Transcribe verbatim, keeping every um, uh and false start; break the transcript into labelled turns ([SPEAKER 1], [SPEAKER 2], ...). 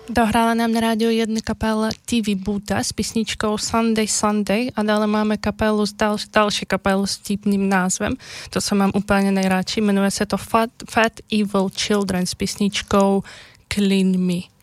[SPEAKER 1] Dohrala nám na rádiu jedna kapela té vé Buddha s písničkou Sunday Sunday a dále máme kapelu s dal, další kapelu s típným názvem. To, co mám úplně nejradši, jmenuje se to Fat, Fat Evil Children s písničkou Clean Me.